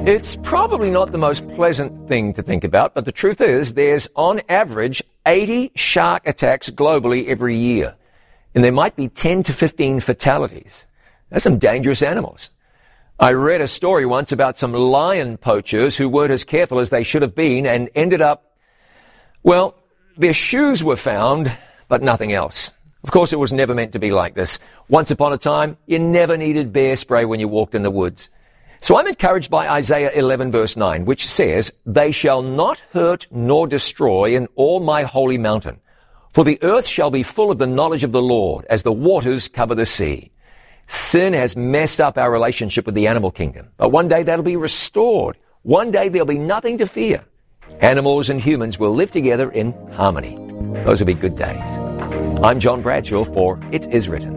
It's probably not the most pleasant thing to think about, but the truth is there's on average 80 shark attacks globally every year. And there might be 10 to 15 fatalities. That's some dangerous animals. I read a story once about some lion poachers who weren't as careful as they should have been and ended up, well, their shoes were found, but nothing else. Of course, it was never meant to be like this. Once upon a time, you never needed bear spray when you walked in the woods. So I'm encouraged by Isaiah 11 verse 9, which says, "They shall not hurt nor destroy in all my holy mountain. For the earth shall be full of the knowledge of the Lord as the waters cover the sea." Sin has messed up our relationship with the animal kingdom, but one day that'll be restored. One day there'll be nothing to fear. Animals and humans will live together in harmony. Those will be good days. I'm John Bradshaw for It Is Written.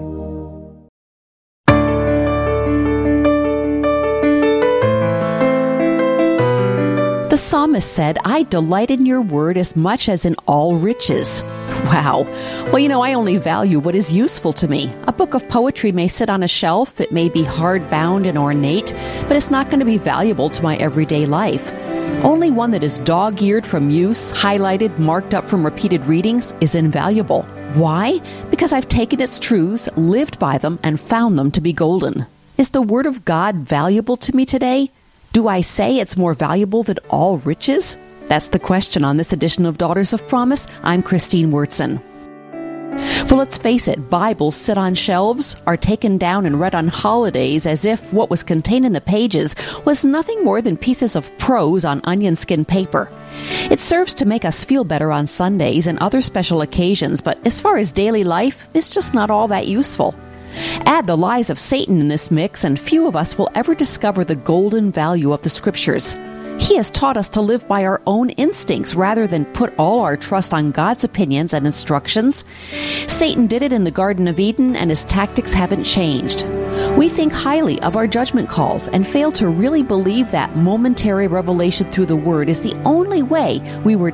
The psalmist said, "I delight in your word as much as in all riches." Wow. Well, I only value what is useful to me. A book of poetry may sit on a shelf. It may be hardbound and ornate, but it's not going to be valuable to my everyday life. Only one that is dog-eared from use, highlighted, marked up from repeated readings is invaluable. Why? Because I've taken its truths, lived by them, and found them to be golden. Is the Word of God valuable to me today? Do I say it's more valuable than all riches? That's the question on this edition of Daughters of Promise. I'm Christine Wurtson. Well, let's face it, Bibles sit on shelves, are taken down and read on holidays as if what was contained in the pages was nothing more than pieces of prose on onion skin paper. It serves to make us feel better on Sundays and other special occasions, but as far as daily life, it's just not all that useful. Add the lies of Satan in this mix, and few of us will ever discover the golden value of the Scriptures. He has taught us to live by our own instincts rather than put all our trust on God's opinions and instructions. Satan did it in the Garden of Eden, and his tactics haven't changed. We think highly of our judgment calls and fail to really believe that momentary revelation through the Word is the only way we were